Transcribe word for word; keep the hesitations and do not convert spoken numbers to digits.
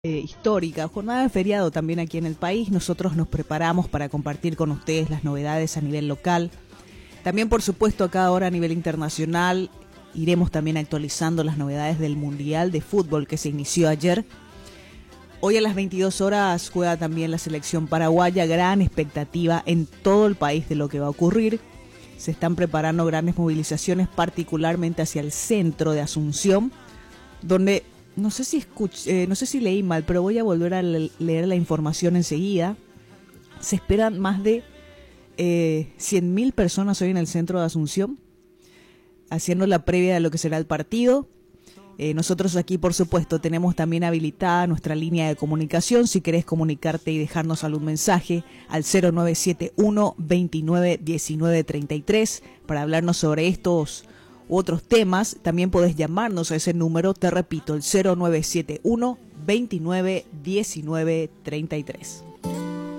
Eh, histórica, jornada de feriado también aquí en el país. Nosotros nos preparamos para compartir con ustedes las novedades a nivel local. También, por supuesto, a cada hora a nivel internacional iremos también actualizando las novedades del Mundial de Fútbol que se inició ayer. Hoy a las veintidós horas juega también la selección paraguaya. Gran expectativa en todo el país de lo que va a ocurrir. Se están preparando grandes movilizaciones, particularmente hacia el centro de Asunción, donde No sé si escuché, eh, no sé si leí mal, pero voy a volver a le- leer la información enseguida. Se esperan más de eh, cien mil personas hoy en el centro de Asunción, haciendo la previa de lo que será el partido. Eh, nosotros aquí, por supuesto, tenemos también habilitada nuestra línea de comunicación. Si querés comunicarte y dejarnos algún mensaje al cero nueve siete uno, veintinueve, diecinueve, treinta y tres para hablarnos sobre estos u otros temas. También podés llamarnos a ese número, te repito, el cero nueve siete uno, veintinueve, diecinueve, treinta y tres.